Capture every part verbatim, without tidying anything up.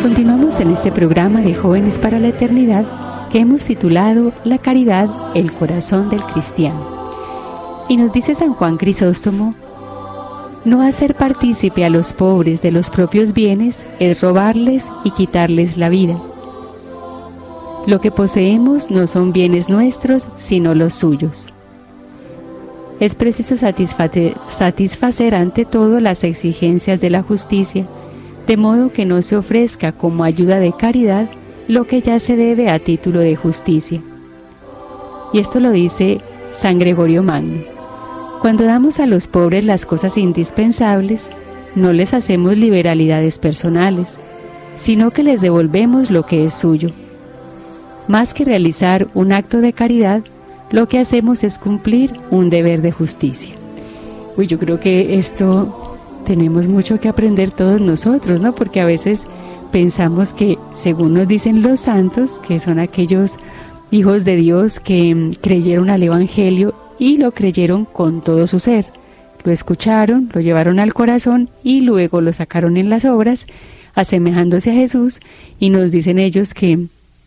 Continuamos en este programa de Jóvenes para la Eternidad que hemos titulado La caridad, el corazón del cristiano. Y nos dice San Juan Crisóstomo: no hacer partícipe a los pobres de los propios bienes es robarles y quitarles la vida. Lo que poseemos no son bienes nuestros, sino los suyos. Es preciso satisfacer, satisfacer ante todo las exigencias de la justicia, de modo que no se ofrezca como ayuda de caridad lo que ya se debe a título de justicia. Y esto lo dice San Gregorio Magno. Cuando damos a los pobres las cosas indispensables, no les hacemos liberalidades personales, sino que les devolvemos lo que es suyo. Más que realizar un acto de caridad, lo que hacemos es cumplir un deber de justicia. Uy, yo creo que esto tenemos mucho que aprender todos nosotros, ¿no? Porque a veces pensamos que, según nos dicen los santos, que son aquellos hijos de Dios que mm, creyeron al Evangelio y lo creyeron con todo su ser. Lo escucharon, lo llevaron al corazón y luego lo sacaron en las obras, asemejándose a Jesús, y nos dicen ellos que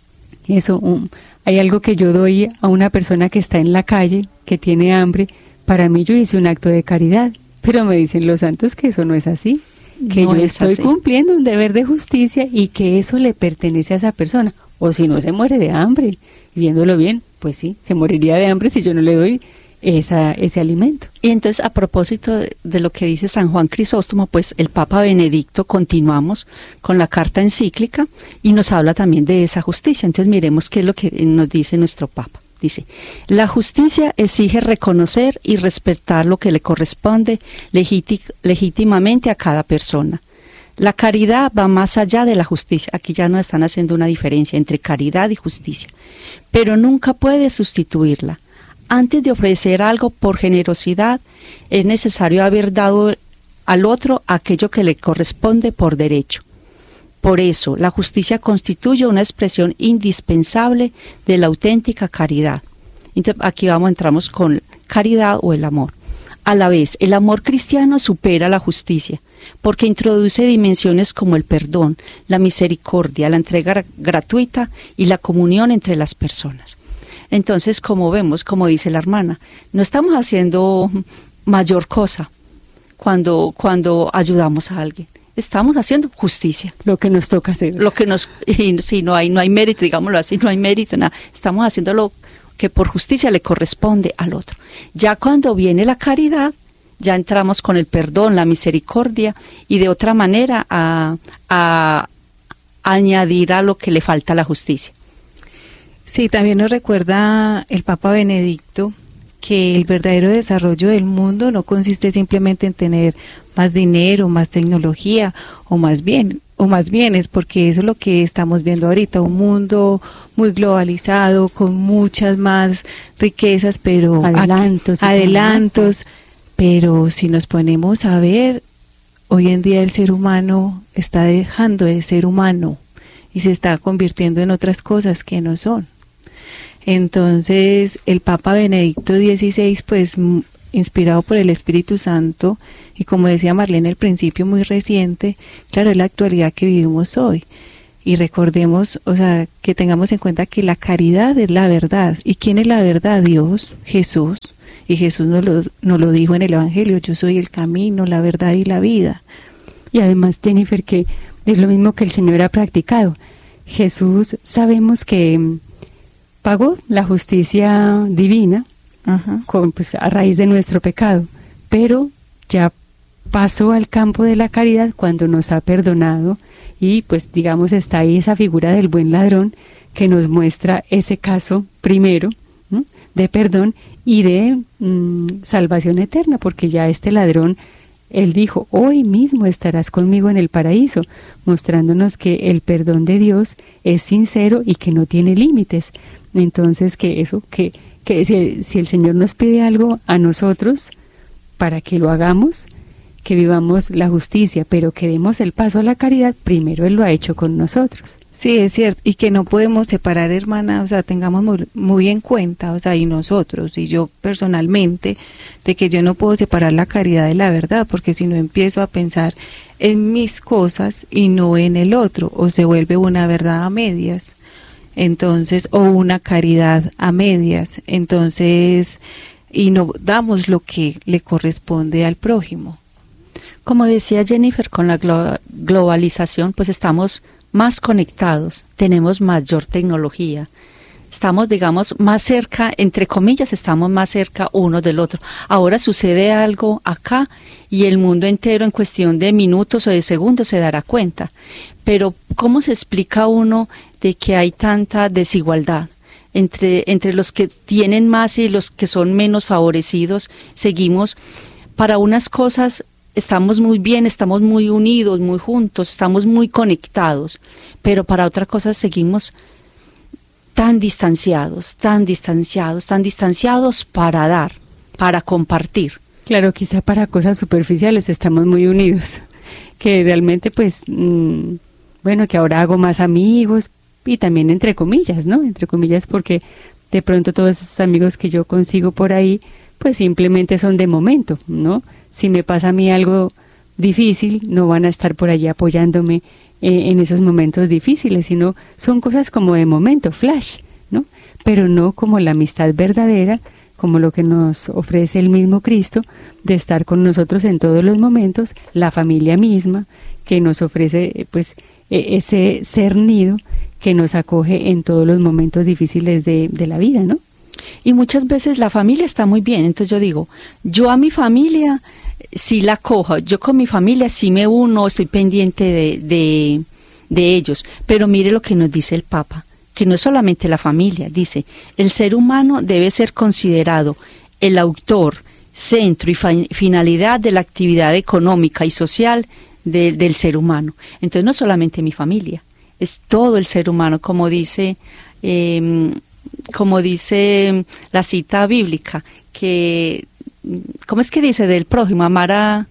eso, um, hay algo que yo doy a una persona que está en la calle, que tiene hambre, para mí yo hice un acto de caridad. Pero me dicen los santos que eso no es así, que no yo estoy así. Cumpliendo un deber de justicia y que eso le pertenece a esa persona. O si no, se muere de hambre. Y viéndolo bien, pues sí, se moriría de hambre si yo no le doy esa, ese alimento. Y entonces, a propósito de, de lo que dice San Juan Crisóstomo, pues el Papa Benedicto, continuamos con la carta encíclica y nos habla también de esa justicia. Entonces miremos qué es lo que nos dice nuestro Papa. Dice: la justicia exige reconocer y respetar lo que le corresponde legíti- legítimamente a cada persona. La caridad va más allá de la justicia. Aquí ya nos están haciendo una diferencia entre caridad y justicia, pero nunca puede sustituirla. Antes de ofrecer algo por generosidad, es necesario haber dado al otro aquello que le corresponde por derecho. Por eso, la justicia constituye una expresión indispensable de la auténtica caridad. Entonces, aquí vamos, entramos con caridad o el amor. A la vez, el amor cristiano supera la justicia, porque introduce dimensiones como el perdón, la misericordia, la entrega gratuita y la comunión entre las personas. Entonces, como vemos, como dice la hermana, no estamos haciendo mayor cosa cuando, cuando ayudamos a alguien. Estamos haciendo justicia. Lo que nos toca hacer. Lo que nos, y si no hay, no hay mérito, digámoslo así, no hay mérito, nada. Estamos haciendo lo que por justicia le corresponde al otro. Ya cuando viene la caridad, ya entramos con el perdón, la misericordia, y de otra manera a, a, a añadir a lo que le falta a la justicia. Sí, también nos recuerda el Papa Benedicto que el verdadero desarrollo del mundo no consiste simplemente en tener más dinero, más tecnología o más bien o más bienes, porque eso es lo que estamos viendo ahorita, un mundo muy globalizado con muchas más riquezas, pero adelantos, aquí, adelantos, pero si nos ponemos a ver, hoy en día el ser humano está dejando de ser humano y se está convirtiendo en otras cosas que no son. Entonces el Papa Benedicto dieciséis, pues inspirado por el Espíritu Santo, y como decía Marlene al principio, muy reciente, claro, es la actualidad que vivimos hoy. Y recordemos, o sea, que tengamos en cuenta que la caridad es la verdad. ¿Y quién es la verdad? Dios, Jesús. Y Jesús nos lo, nos lo dijo en el Evangelio: yo soy el camino, la verdad y la vida. Y además, Jennifer, que es lo mismo que el Señor ha practicado. Jesús, sabemos que pagó la justicia divina, ajá, con, pues, a raíz de nuestro pecado, pero ya pasó al campo de la caridad cuando nos ha perdonado, y pues digamos está ahí esa figura del buen ladrón que nos muestra ese caso primero, ¿no?, de perdón y de mmm, salvación eterna, porque ya este ladrón, él dijo: hoy mismo estarás conmigo en el paraíso, mostrándonos que el perdón de Dios es sincero y que no tiene límites. Entonces, que eso, que, que si, si el Señor nos pide algo a nosotros para que lo hagamos, que vivamos la justicia, pero que demos el paso a la caridad, primero Él lo ha hecho con nosotros. Sí, es cierto, y que no podemos separar, hermana, o sea, tengamos muy, muy en cuenta, o sea, y nosotros, y yo personalmente, de que yo no puedo separar la caridad de la verdad, porque si no empiezo a pensar en mis cosas y no en el otro, o se vuelve una verdad a medias, entonces, o una caridad a medias, entonces, y no damos lo que le corresponde al prójimo. Como decía Jennifer, con la glo- globalización, pues estamos más conectados, tenemos mayor tecnología, estamos, digamos, más cerca, entre comillas, estamos más cerca uno del otro. Ahora sucede algo acá y el mundo entero en cuestión de minutos o de segundos se dará cuenta. Pero, ¿cómo se explica uno de que hay tanta desigualdad? Entre, entre los que tienen más y los que son menos favorecidos, seguimos para unas cosas. Estamos muy bien, estamos muy unidos, muy juntos, estamos muy conectados, pero para otras cosas seguimos tan distanciados, tan distanciados, tan distanciados para dar, para compartir. Claro, quizá para cosas superficiales estamos muy unidos, que realmente pues, mmm, bueno, que ahora hago más amigos y también entre comillas, ¿no? Entre comillas porque de pronto todos esos amigos que yo consigo por ahí, pues simplemente son de momento, ¿no? Si me pasa a mí algo difícil, no van a estar por allí apoyándome eh, en esos momentos difíciles, sino son cosas como de momento, flash, ¿no? Pero no como la amistad verdadera, como lo que nos ofrece el mismo Cristo, de estar con nosotros en todos los momentos, la familia misma, que nos ofrece pues e- ese ser nido que nos acoge en todos los momentos difíciles de, de la vida, ¿no? Y muchas veces la familia está muy bien, entonces yo digo, yo a mi familia sí la cojo, yo con mi familia sí me uno, estoy pendiente de, de, de ellos, pero mire lo que nos dice el Papa, que no es solamente la familia, dice, el ser humano debe ser considerado el autor, centro y fa- finalidad de la actividad económica y social de, del ser humano. Entonces no es solamente mi familia, es todo el ser humano, como dice... Eh, como dice la cita bíblica, que, ¿cómo es que dice? Del prójimo, amar a,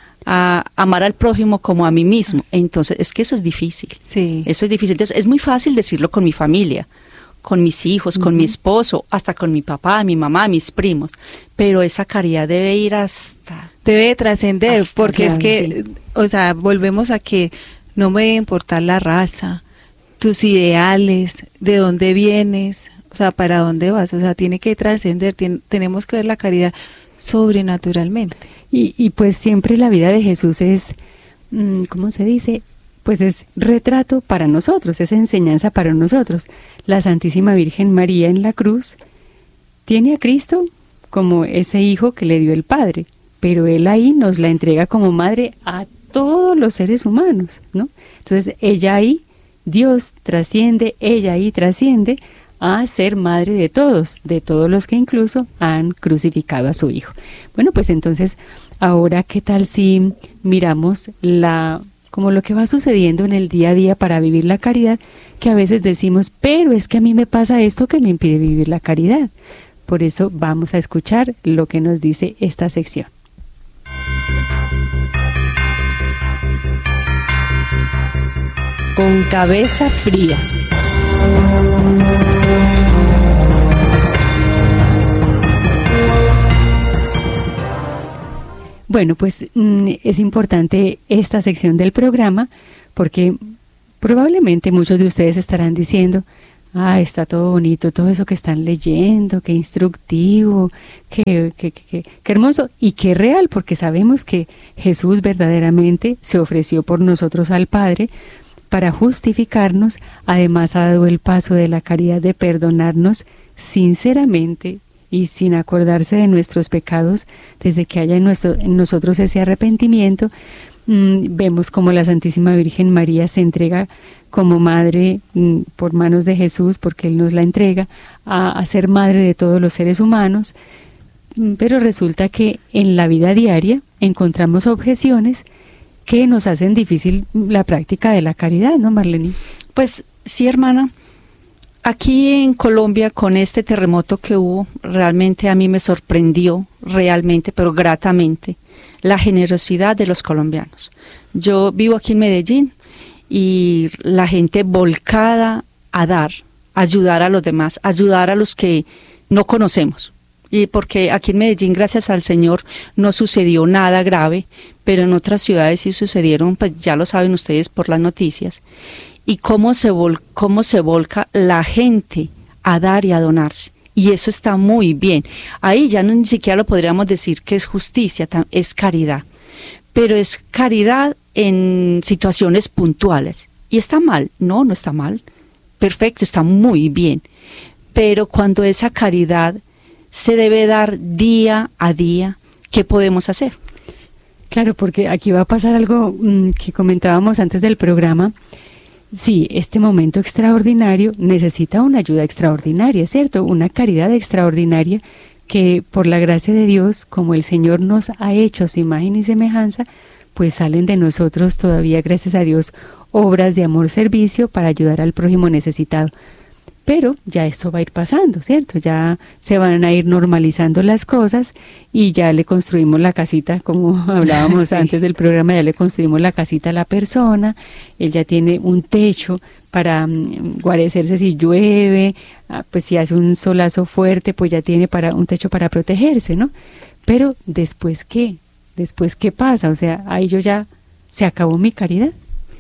a amar al prójimo como a mí mismo. Entonces, es que eso es difícil. Sí. Eso es difícil. Entonces, es muy fácil decirlo con mi familia, con mis hijos, con uh-huh. mi esposo, hasta con mi papá, mi mamá, mis primos. Pero esa caridad debe ir hasta... Debe trascender, porque allá, es que, sí. o sea, volvemos a que no me debe importar la raza, tus ideales, de dónde vienes, o sea, ¿para dónde vas? O sea, tiene que trascender, ten, tenemos que ver la caridad sobrenaturalmente. Y, y pues siempre la vida de Jesús es, ¿cómo se dice? Pues es retrato para nosotros, es enseñanza para nosotros. La Santísima Virgen María en la cruz tiene a Cristo como ese hijo que le dio el Padre, pero Él ahí nos la entrega como madre a todos los seres humanos, ¿no? Entonces ella ahí, Dios trasciende, ella ahí trasciende a ser madre de todos, de todos los que incluso han crucificado a su hijo. Bueno, pues entonces, ahora, ¿qué tal si miramos la, como lo que va sucediendo en el día a día para vivir la caridad? Que a veces decimos, pero es que a mí me pasa esto que me impide vivir la caridad. Por eso vamos a escuchar lo que nos dice esta sección. Con cabeza fría. Bueno, pues mm, es importante esta sección del programa porque probablemente muchos de ustedes estarán diciendo, ah, está todo bonito, todo eso que están leyendo, qué instructivo, qué, qué, qué, qué hermoso y qué real, porque sabemos que Jesús verdaderamente se ofreció por nosotros al Padre para justificarnos, además ha dado el paso de la caridad de perdonarnos sinceramente y sin acordarse de nuestros pecados, desde que haya en, nuestro, en nosotros ese arrepentimiento. Mmm, vemos como la Santísima Virgen María se entrega como madre mmm, por manos de Jesús, porque Él nos la entrega, a, a ser madre de todos los seres humanos, mmm, pero resulta que en la vida diaria encontramos objeciones que nos hacen difícil la práctica de la caridad, ¿no, Marlene? Pues sí, hermana, Aquí en Colombia, con este terremoto que hubo, realmente a mí me sorprendió, realmente, pero gratamente, la generosidad de los colombianos. Yo vivo aquí en Medellín y la gente volcada a dar, ayudar a los demás, ayudar a los que no conocemos. Y porque aquí en Medellín, gracias al Señor, no sucedió nada grave, pero en otras ciudades sí sucedieron, pues ya lo saben ustedes por las noticias. Y cómo se, vol- cómo se volca la gente a dar y a donarse. Y eso está muy bien. Ahí ya no ni siquiera lo podríamos decir que es justicia, es caridad. Pero es caridad en situaciones puntuales. ¿Y está mal? No, no está mal. Perfecto, está muy bien. Pero cuando esa caridad se debe dar día a día, ¿qué podemos hacer? Claro, porque aquí va a pasar algo mmm, que comentábamos antes del programa. Sí, este momento extraordinario necesita una ayuda extraordinaria, ¿cierto? Una caridad extraordinaria que por la gracia de Dios, como el Señor nos ha hecho a su imagen y semejanza, pues salen de nosotros todavía, gracias a Dios, obras de amor, servicio para ayudar al prójimo necesitado. Pero ya esto va a ir pasando, ¿cierto? Ya se van a ir normalizando las cosas y ya le construimos la casita, como hablábamos sí. antes del programa, ya le construimos la casita a la persona, él ya tiene un techo para um, guarecerse si llueve, ah, pues si hace un solazo fuerte, pues ya tiene para un techo para protegerse, ¿no? Pero ¿después qué? ¿Después qué pasa? O sea, ahí yo ya, ¿se acabó mi caridad?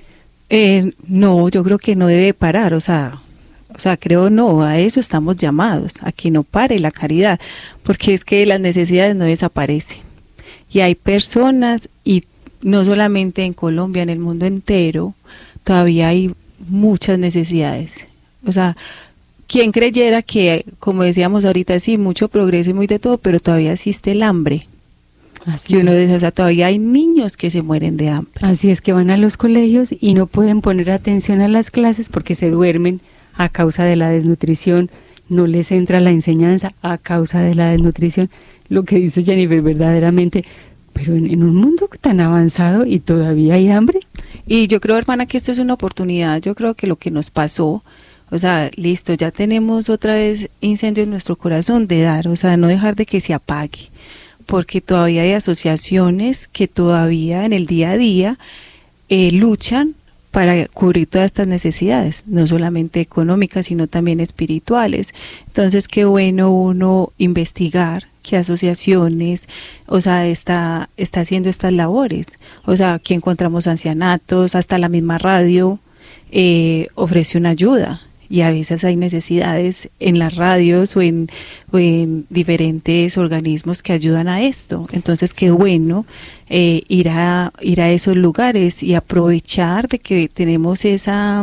Eh, no, yo creo que no debe parar, o sea... O sea, creo no, a eso estamos llamados, a que no pare la caridad, porque es que las necesidades no desaparecen. Y hay personas, y no solamente en Colombia, en el mundo entero, todavía hay muchas necesidades. O sea, ¿quién creyera que, como decíamos ahorita, sí, mucho progreso y muy de todo, pero todavía existe el hambre? Así y uno es. dice, o sea, todavía hay niños que se mueren de hambre. Así es, que van a los colegios y no pueden poner atención a las clases porque se duermen a causa de la desnutrición, no les entra la enseñanza a causa de la desnutrición. Lo que dice Jennifer, verdaderamente, pero en, en un mundo tan avanzado y todavía hay hambre. Y yo creo, hermana, que esto es una oportunidad. Yo creo que lo que nos pasó, o sea, listo, ya tenemos otra vez incendio en nuestro corazón de dar, o sea, no dejar de que se apague, porque todavía hay asociaciones que todavía en el día a día eh, luchan para cubrir todas estas necesidades, no solamente económicas, sino también espirituales. Entonces, qué bueno uno investigar qué asociaciones, o sea, está, está haciendo estas labores. O sea, aquí encontramos ancianatos, hasta la misma radio eh, ofrece una ayuda. Y a veces hay necesidades en las radios o en, o en diferentes organismos que ayudan a esto. Entonces, qué bueno eh, ir a ir a esos lugares y aprovechar de que tenemos esa,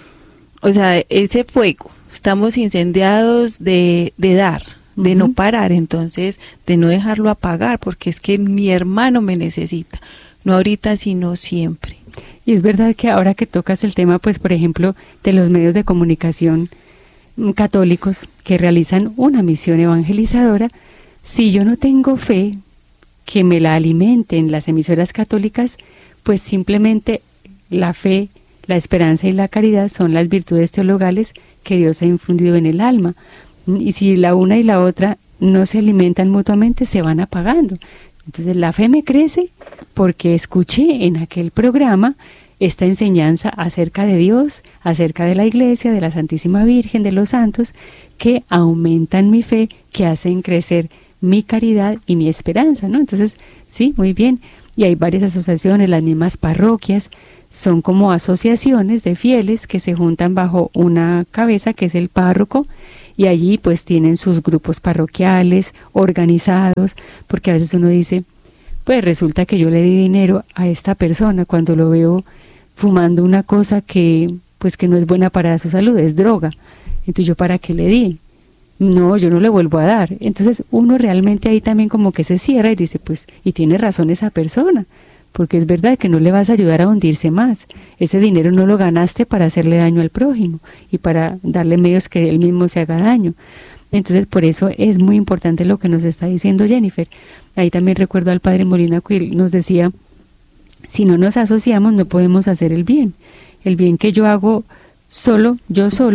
o sea, ese fuego. Estamos incendiados de, de dar, de uh-huh. no parar, entonces, de no dejarlo apagar, porque es que mi hermano me necesita, no ahorita, sino siempre. Y es verdad que ahora que tocas el tema, pues por ejemplo, de los medios de comunicación católicos que realizan una misión evangelizadora, si yo no tengo fe que me la alimenten las emisoras católicas, pues simplemente la fe, la esperanza y la caridad son las virtudes teologales que Dios ha infundido en el alma. Y si la una y la otra no se alimentan mutuamente, se van apagando. Entonces la fe me crece porque escuché en aquel programa esta enseñanza acerca de Dios, acerca de la Iglesia, de la Santísima Virgen, de los santos, que aumentan mi fe, que hacen crecer mi caridad y mi esperanza, ¿no? Entonces, sí, muy bien. Y hay varias asociaciones, las mismas parroquias, son como asociaciones de fieles que se juntan bajo una cabeza que es el párroco, y allí pues tienen sus grupos parroquiales organizados, porque a veces uno dice, pues resulta que yo le di dinero a esta persona cuando lo veo fumando una cosa que pues que no es buena para su salud, es droga. Entonces, ¿yo para qué le di? No, yo no le vuelvo a dar. Entonces uno realmente ahí también como que se cierra y dice, pues, y tiene razón esa persona, porque es verdad que no le vas a ayudar a hundirse más. Ese dinero no lo ganaste para hacerle daño al prójimo y para darle medios que él mismo se haga daño. Entonces, por eso es muy importante lo que nos está diciendo Jennifer. Ahí también recuerdo al padre Molina que nos decía, si no nos asociamos no podemos hacer el bien. El bien que yo hago solo, yo solo,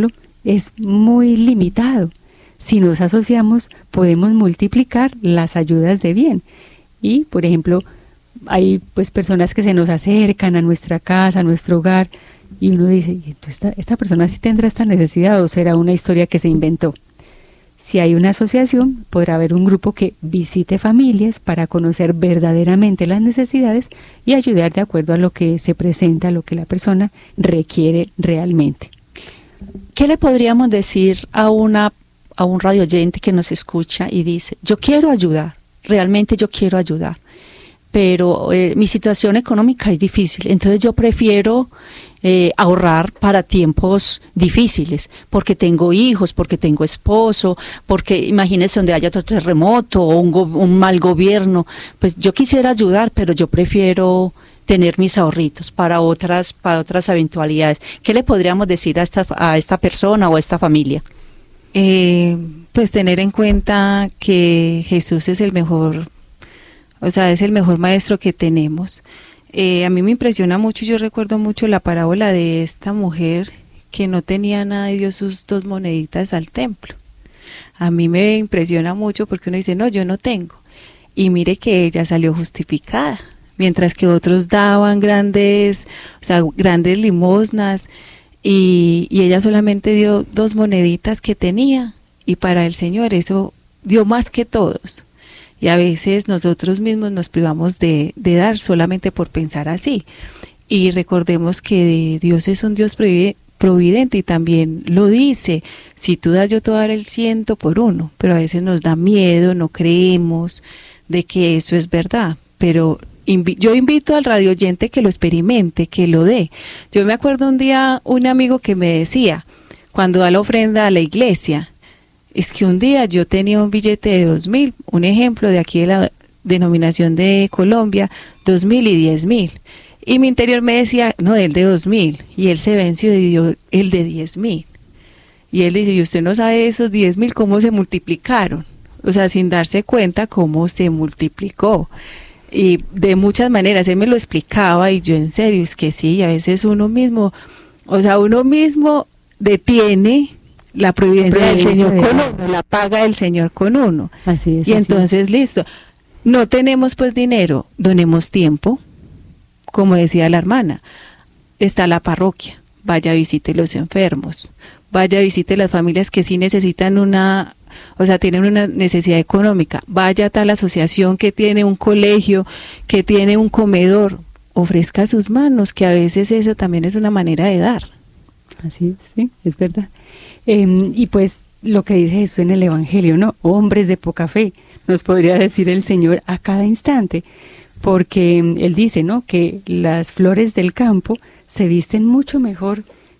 es muy limitado. Si nos asociamos, podemos multiplicar las ayudas de bien. Y, por ejemplo, hay pues personas que se nos acercan a nuestra casa, a nuestro hogar, y uno dice, ¿esta, esta persona sí tendrá esta necesidad o será una historia que se inventó? Si hay una asociación, podrá haber un grupo que visite familias para conocer verdaderamente las necesidades y ayudar de acuerdo a lo que se presenta, a lo que la persona requiere realmente. ¿Qué le podríamos decir a una a un radioyente que nos escucha y dice, yo quiero ayudar, realmente yo quiero ayudar, pero eh, mi situación económica es difícil, entonces yo prefiero eh, ahorrar para tiempos difíciles, porque tengo hijos, porque tengo esposo, porque imagínese donde haya otro terremoto o un, go- un mal gobierno, pues yo quisiera ayudar, pero yo prefiero tener mis ahorritos para otras, para otras eventualidades. ¿Qué le podríamos decir a esta, a esta persona o a esta familia? Eh, pues tener en cuenta que Jesús es el mejor, o sea, es el mejor maestro que tenemos. Eh, a mí me impresiona mucho, yo recuerdo mucho la parábola de esta mujer que no tenía nada y dio sus dos moneditas al templo. A mí me impresiona mucho porque uno dice, no, yo no tengo. Y mire que ella salió justificada, mientras que otros daban grandes, o sea, grandes limosnas. Y, y ella solamente dio dos moneditas que tenía y para el Señor eso dio más que todos. Y a veces nosotros mismos nos privamos de, de dar solamente por pensar así. Y recordemos que Dios es un Dios providente y también lo dice, si tú das yo te voy a dar el ciento por uno, pero a veces nos da miedo, no creemos de que eso es verdad, pero yo invito al radio oyente que lo experimente, que lo dé. Yo me acuerdo un día un amigo que me decía, cuando da la ofrenda a la iglesia, es que un día yo tenía un billete de dos mil, un ejemplo de aquí de la denominación de Colombia, dos mil y diez mil. Y mi interior me decía, no, el de dos mil. Y él se venció y dio el de diez mil. Y él dice, y usted no sabe esos diez mil cómo se multiplicaron. O sea, sin darse cuenta cómo se multiplicó. Y de muchas maneras, él me lo explicaba y yo en serio, es que sí, a veces uno mismo, o sea, uno mismo detiene la providencia, la providencia del Señor de con uno, la paga del Señor con uno. Así es. Y así entonces, es. listo, no tenemos pues dinero, donemos tiempo, como decía la hermana, está la parroquia, vaya visite los enfermos, vaya visite las familias que sí necesitan una... O sea, tienen una necesidad económica, vaya a tal asociación que tiene un colegio, que tiene un comedor, ofrezca sus manos, que a veces eso también es una manera de dar. Así es, sí, es verdad. Eh, y pues lo que dice Jesús en el Evangelio, ¿no? Hombres de poca fe, nos podría decir el Señor a cada instante, porque Él dice, ¿no? Que las flores del campo se visten mucho mejor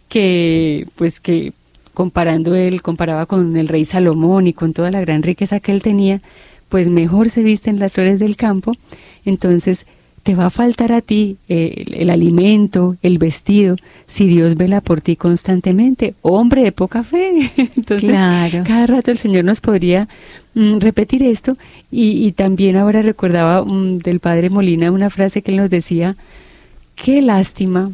que, pues que... comparando él, comparaba con el rey Salomón y con toda la gran riqueza que él tenía, pues mejor se visten las flores del campo. Entonces te va a faltar a ti eh, el, el alimento, el vestido, si Dios vela por ti constantemente, hombre de poca fe. Entonces claro. Cada rato el Señor nos podría mm, repetir esto y, y también ahora recordaba mm, del padre Molina una frase que él nos decía, qué lástima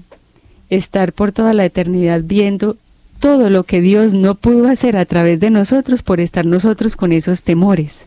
estar por toda la eternidad viendo todo lo que Dios no pudo hacer a través de nosotros por estar nosotros con esos temores.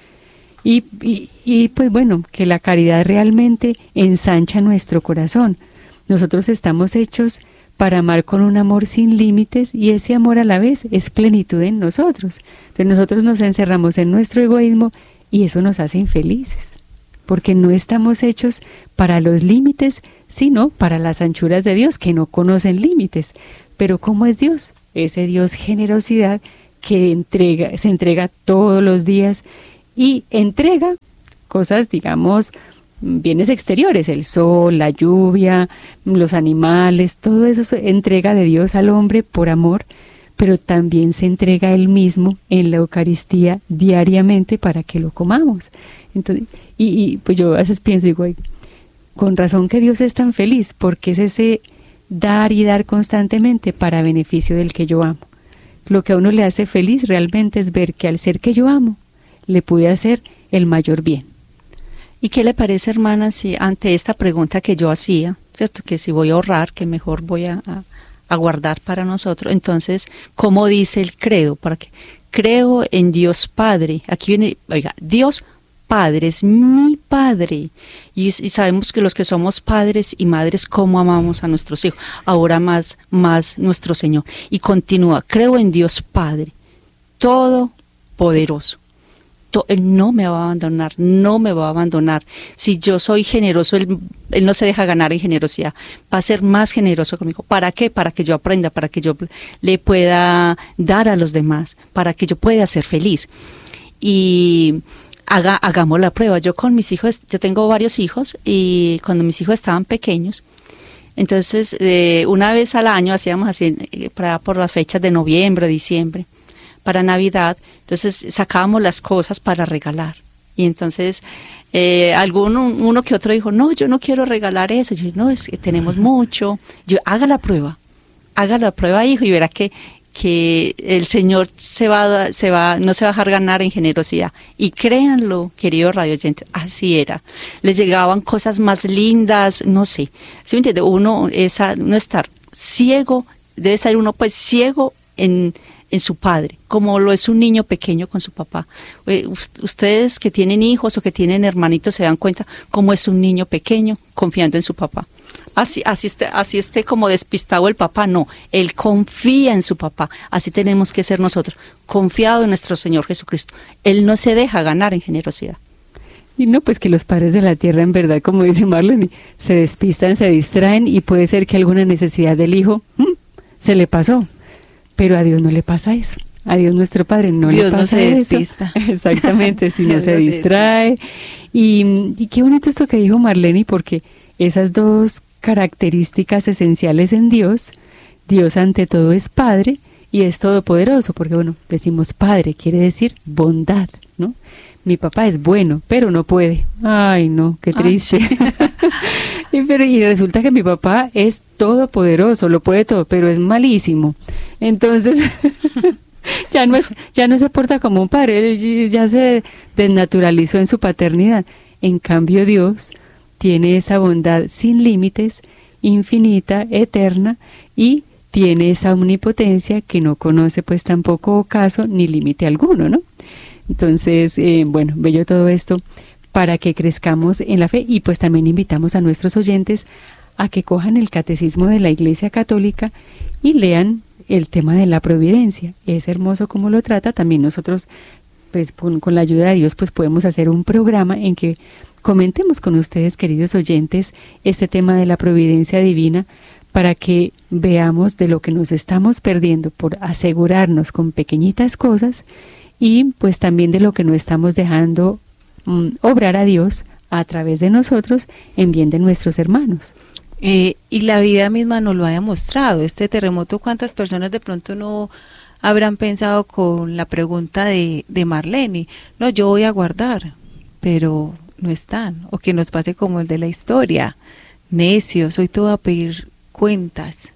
Y, y, y pues bueno, que la caridad realmente ensancha nuestro corazón. Nosotros estamos hechos para amar con un amor sin límites y ese amor a la vez es plenitud en nosotros. Entonces nosotros nos encerramos en nuestro egoísmo y eso nos hace infelices, porque no estamos hechos para los límites, sino para las anchuras de Dios que no conocen límites. Pero ¿cómo es Dios? Ese Dios generosidad que entrega, se entrega todos los días y entrega cosas, digamos, bienes exteriores, el sol, la lluvia, los animales, todo eso se entrega de Dios al hombre por amor, pero también se entrega Él mismo en la Eucaristía diariamente para que lo comamos. Entonces, y, y pues yo a veces pienso, digo, con razón que Dios es tan feliz, porque es ese dar y dar constantemente para beneficio del que yo amo. Lo que a uno le hace feliz realmente es ver que al ser que yo amo, le pude hacer el mayor bien. ¿Y qué le parece, hermana, si ante esta pregunta que yo hacía, cierto, que si voy a ahorrar, que mejor voy a, a, a guardar para nosotros. Entonces, ¿cómo dice el credo? Para que creo en Dios Padre. Aquí viene, oiga, Dios Padre es mi Padre. Y, y sabemos que los que somos padres y madres, cómo amamos a nuestros hijos. Ahora más, más nuestro Señor. Y continúa, creo en Dios Padre, todopoderoso. Él no me va a abandonar, no me va a abandonar. Si yo soy generoso, él, él no se deja ganar en generosidad. Va a ser más generoso conmigo. ¿Para qué? Para que yo aprenda, para que yo le pueda dar a los demás, para que yo pueda ser feliz. Y haga, hagamos la prueba. Yo con mis hijos, yo tengo varios hijos, y cuando mis hijos estaban pequeños, entonces eh, una vez al año hacíamos así, eh, para, por las fechas de noviembre, diciembre, para Navidad, entonces sacábamos las cosas para regalar. Y entonces eh, alguno, uno que otro dijo, no, yo no quiero regalar eso. Yo, no, es que tenemos mucho. Yo, haga la prueba, haga la prueba, hijo, y verá que, que el Señor se va, se va, no se va a dejar ganar en generosidad. Y créanlo, queridos radioyentes, así era. Les llegaban cosas más lindas, no sé. ¿Sí me entiende? Uno, esa, no estar ciego, debe ser uno pues ciego en... en su padre, como lo es un niño pequeño con su papá. Eh, ustedes que tienen hijos o que tienen hermanitos se dan cuenta cómo es un niño pequeño confiando en su papá. Así, así, esté, así esté como despistado el papá, no, él confía en su papá. Así tenemos que ser nosotros, confiado en nuestro Señor Jesucristo. Él no se deja ganar en generosidad. Y no, pues que los padres de la tierra, en verdad, como dice Marlene, se despistan, se distraen, y puede ser que alguna necesidad del hijo ¿hmm? se le pasó. Pero a Dios no le pasa eso. A Dios nuestro Padre no Dios le pasa no se eso. despista. Exactamente, si no se distrae. Y, y qué bonito esto que dijo Marlene, porque esas dos características esenciales en Dios, Dios ante todo es Padre y es todopoderoso, porque bueno, decimos Padre, quiere decir bondad, ¿no? Mi papá es bueno, pero no puede. Ay, no, qué triste. y, pero, y resulta que mi papá es todopoderoso, lo puede todo, pero es malísimo. Entonces, ya no es, ya no se porta como un padre, él ya se desnaturalizó en su paternidad. En cambio, Dios tiene esa bondad sin límites, infinita, eterna, y tiene esa omnipotencia que no conoce pues tampoco ocaso ni límite alguno, ¿no? Entonces, eh, bueno, bello todo esto para que crezcamos en la fe, y pues también invitamos a nuestros oyentes a que cojan el catecismo de la Iglesia Católica y lean el tema de la providencia. Es hermoso como lo trata. También nosotros, pues con, con la ayuda de Dios, pues podemos hacer un programa en que comentemos con ustedes, queridos oyentes, este tema de la providencia divina, para que veamos de lo que nos estamos perdiendo por asegurarnos con pequeñitas cosas, y pues también de lo que no estamos dejando um, obrar a Dios a través de nosotros en bien de nuestros hermanos. Eh, y la vida misma nos lo ha demostrado. Este terremoto, ¿cuántas personas de pronto no habrán pensado con la pregunta de, de Marlene? No, yo voy a guardar, pero no están. O que nos pase como el de la historia. Necios, hoy te voy a pedir cuentas.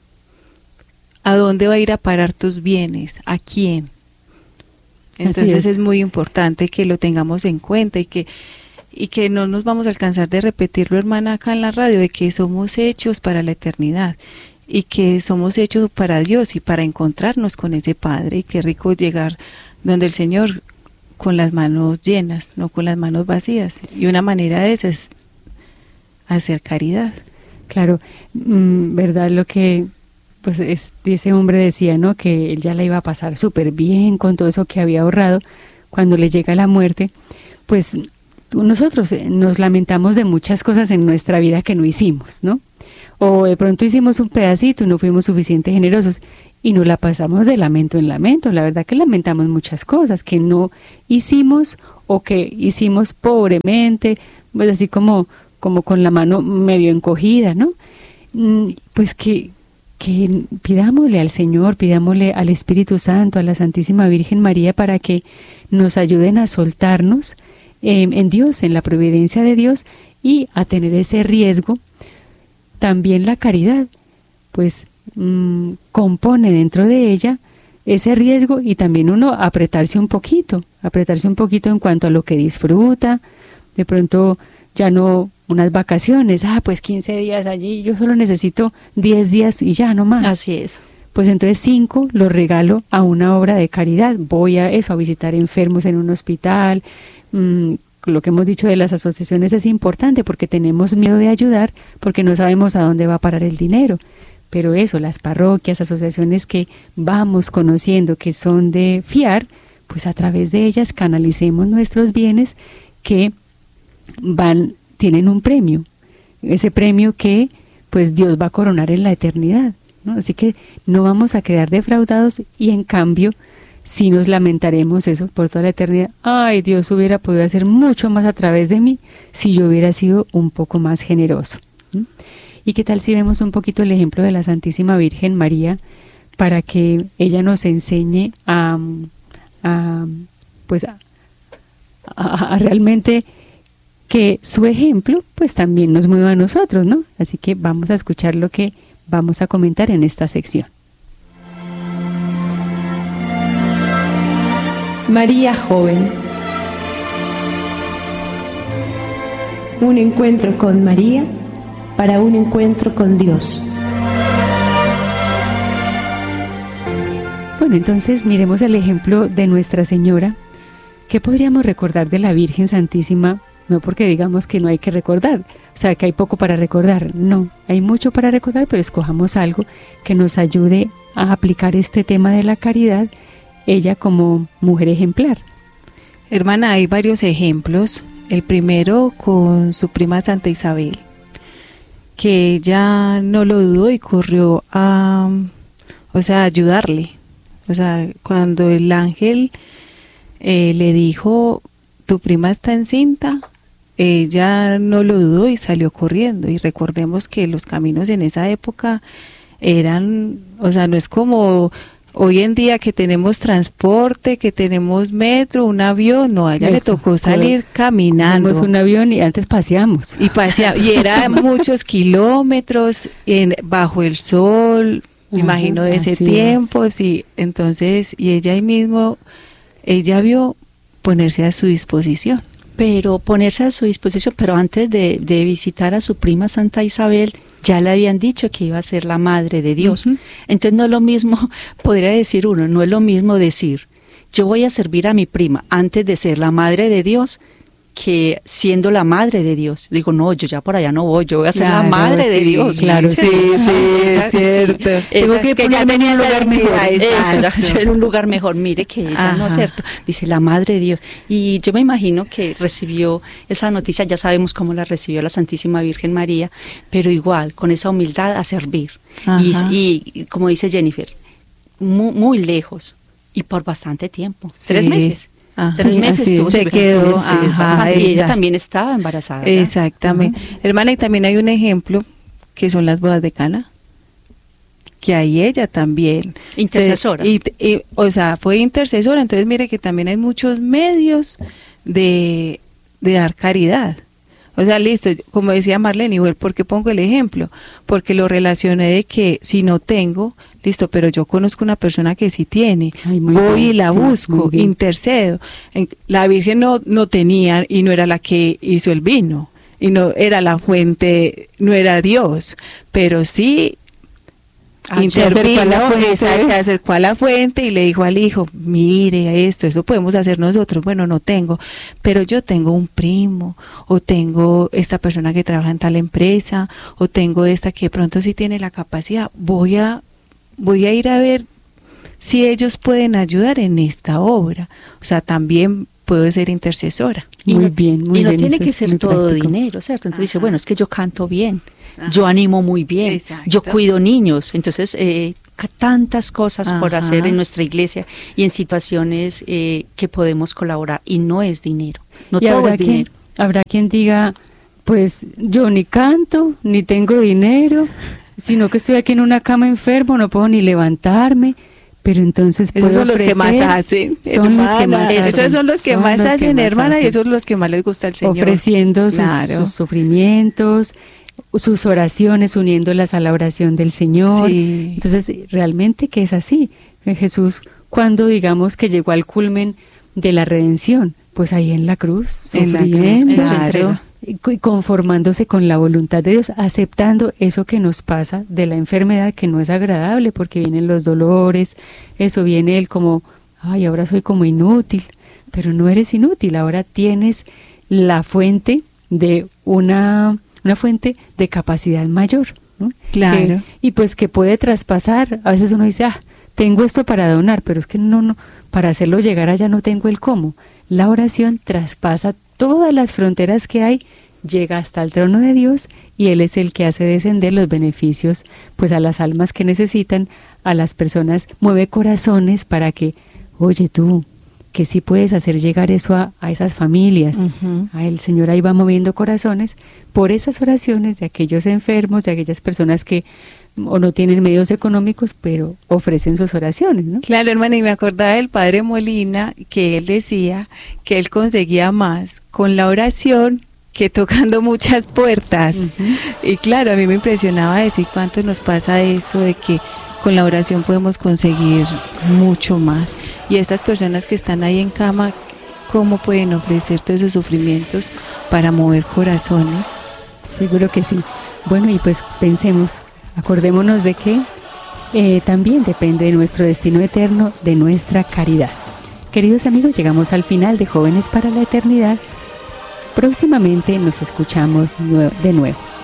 ¿A dónde va a ir a parar tus bienes? ¿A quién? Entonces es. es muy importante que lo tengamos en cuenta, y que y que no nos vamos a alcanzar de repetirlo, hermana, acá en la radio, de que somos hechos para la eternidad y que somos hechos para Dios y para encontrarnos con ese Padre. Y qué rico llegar donde el Señor con las manos llenas, no con las manos vacías. Y una manera de esa es hacer caridad. Claro, mmm, verdad lo que pues es, ese hombre decía, ¿no? Que él ya la iba a pasar súper bien con todo eso que había ahorrado. Cuando le llega la muerte, pues nosotros nos lamentamos de muchas cosas en nuestra vida que no hicimos, ¿no? O de pronto hicimos un pedacito y no fuimos suficientemente generosos, y nos la pasamos de lamento en lamento. La verdad que lamentamos muchas cosas que no hicimos, o que hicimos pobremente, pues así como, como con la mano medio encogida, ¿no? Pues que que pidámosle al Señor, pidámosle al Espíritu Santo, a la Santísima Virgen María, para que nos ayuden a soltarnos eh, en Dios, en la providencia de Dios, y a tener ese riesgo. También la caridad, pues mmm, compone dentro de ella ese riesgo, y también uno apretarse un poquito, apretarse un poquito en cuanto a lo que disfruta. De pronto ya no unas vacaciones, ah, pues quince días allí, yo solo necesito diez días y ya no más. Así es. Pues entonces cinco los regalo a una obra de caridad. Voy a eso, a visitar enfermos en un hospital. Mmm, lo que hemos dicho de las asociaciones es importante porque tenemos miedo de ayudar porque no sabemos a dónde va a parar el dinero. Pero eso, las parroquias, asociaciones que vamos conociendo que son de fiar, pues a través de ellas canalicemos nuestros bienes que van, tienen un premio. Ese premio que pues Dios va a coronar en la eternidad, ¿no? Así que no vamos a quedar defraudados y en cambio sí nos lamentaremos eso por toda la eternidad. Ay, Dios hubiera podido hacer mucho más a través de mí si yo hubiera sido un poco más generoso. ¿Mm? ¿Y qué tal si vemos un poquito el ejemplo de la Santísima Virgen María para que ella nos enseñe a, a pues a, a, a realmente que su ejemplo pues también nos mueva a nosotros, ¿no? Así que vamos a escuchar lo que vamos a comentar en esta sección. María joven. Un encuentro con María para un encuentro con Dios. Bueno, entonces miremos el ejemplo de Nuestra Señora. ¿Qué podríamos recordar de la Virgen Santísima? No porque digamos que no hay que recordar, o sea, que hay poco para recordar. No, hay mucho para recordar, pero escojamos algo que nos ayude a aplicar este tema de la caridad, ella como mujer ejemplar. Hermana, hay varios ejemplos. El primero con su prima Santa Isabel, que ella no lo dudó y corrió a, o sea, a ayudarle. O sea, cuando el ángel eh, le dijo, tu prima está encinta, ella no lo dudó y salió corriendo. Y recordemos que los caminos en esa época eran, o sea, no es como hoy en día que tenemos transporte, que tenemos metro, un avión. No, a ella Eso, le tocó salir todo, caminando. Tenemos un avión y antes paseamos. Y paseamos, y era muchos kilómetros en, bajo el sol, me imagino de ese tiempo, es. sí. Entonces, y ella ahí mismo, ella vio ponerse a su disposición. Pero ponerse a su disposición, pero antes de, de visitar a su prima Santa Isabel, ya le habían dicho que iba a ser la madre de Dios. Uh-huh. Entonces no es lo mismo, podría decir uno, no es lo mismo decir, yo voy a servir a mi prima antes de ser la madre de Dios, que siendo la madre de Dios. Digo, no, yo ya por allá no voy, yo voy a ser claro, la madre sí, de Dios. Claro, sí, sí, es cierto. Sí. Tengo esa, que, que ya tenía un lugar mejor. Eso, ya en un lugar mejor. Mire que ella, Ajá. ¿no es cierto? Dice, la madre de Dios. Y yo me imagino que recibió esa noticia, ya sabemos cómo la recibió la Santísima Virgen María, pero igual, con esa humildad a servir. Y, y, y como dice Jennifer, muy, muy lejos y por bastante tiempo, sí. tres meses. Ajá, Tres sí, meses tuvo, se quedó, sí, ajá, y ella también estaba embarazada, ¿verdad? Exactamente. Ajá. Hermana, y también hay un ejemplo que son las bodas de Cana, que ahí ella también intercesora. Se, y, y, o sea, fue intercesora. Entonces mire que también hay muchos medios de, de dar caridad. O sea, listo, como decía Marlene, igual, ¿por qué pongo el ejemplo? Porque lo relacioné de que si no tengo, listo, pero yo conozco una persona que sí tiene, Ay, voy bien, y la sí, busco, intercedo. La Virgen no, no tenía y no era la que hizo el vino, y no era la fuente, no era Dios, pero sí Ah, intervino, se, se acercó a la fuente y le dijo al hijo, mire esto, eso podemos hacer nosotros. Bueno, no tengo, pero yo tengo un primo, o tengo esta persona que trabaja en tal empresa, o tengo esta que de pronto sí tiene la capacidad, voy a, voy a ir a ver si ellos pueden ayudar en esta obra. O sea, también puedo ser intercesora. Y muy no, bien, muy y no bien, tiene que ser todo práctico. dinero, ¿cierto? Entonces Ajá. dice, bueno, es que yo canto bien, Ajá. yo animo muy bien, Exacto. yo cuido niños, entonces eh, tantas cosas Ajá. por hacer en nuestra iglesia y en situaciones eh, que podemos colaborar, y no es dinero, no todo es quien, dinero. Habrá quien diga, pues yo ni canto, ni tengo dinero, sino que estoy aquí en una cama enfermo, no puedo ni levantarme. Pero entonces esos son los que más hacen, son hermana, los que más esos hacen, son los que son más los hacen, que más hermana, hacen. Y esos son los que más les gusta al Señor. Ofreciendo sus, claro. sus sufrimientos, sus oraciones, uniéndolas a la oración del Señor. Sí. Entonces, realmente que es así. Jesús, cuando digamos que llegó al culmen de la redención, pues ahí en la cruz, en sufriendo, la cruz, claro. y conformándose con la voluntad de Dios, aceptando eso que nos pasa de la enfermedad, que no es agradable, porque vienen los dolores, eso viene el como, ay, ahora soy como inútil, pero no eres inútil, ahora tienes la fuente de una, una fuente de capacidad mayor, ¿no? Claro. Que, y pues que puede traspasar, a veces uno dice, ah, tengo esto para donar, pero es que no, no, para hacerlo llegar allá no tengo el cómo. La oración traspasa todas las fronteras que hay, llega hasta el trono de Dios y Él es el que hace descender los beneficios pues a las almas que necesitan, a las personas, mueve corazones para que, oye tú, que sí puedes hacer llegar eso a, a esas familias. Uh-huh. Ah, el Señor ahí va moviendo corazones por esas oraciones de aquellos enfermos, de aquellas personas que o no tienen medios económicos, pero ofrecen sus oraciones, ¿no? Claro, hermana, y me acordaba del padre Molina, que él decía que él conseguía más con la oración que tocando muchas puertas. Uh-huh. Y claro, a mí me impresionaba eso, y cuánto nos pasa eso de que con la oración podemos conseguir mucho más. Y estas personas que están ahí en cama, ¿cómo pueden ofrecer todos esos sufrimientos para mover corazones? Seguro que sí. Bueno, y pues pensemos, acordémonos de que eh, también depende de nuestro destino eterno, de nuestra caridad. Queridos amigos, llegamos al final de Jóvenes para la Eternidad. Próximamente nos escuchamos de nuevo.